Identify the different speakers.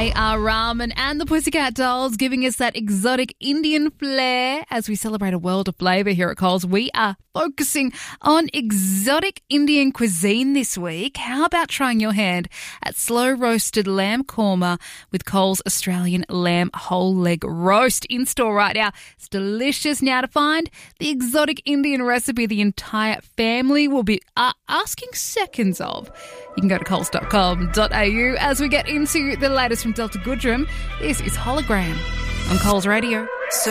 Speaker 1: A.R. Rahman and the Pussycat Dolls giving us that exotic Indian flair as we celebrate a world of flavour here at Coles. We are focusing on exotic Indian cuisine this week. How about trying your hand at slow-roasted lamb korma with Coles Australian lamb whole leg roast in store right now? It's delicious. Now to find the exotic Indian recipe the entire family will be asking seconds of, you can go to coles.com.au as we get into the latest from Delta Goodrem. This is Hologram on Coles Radio.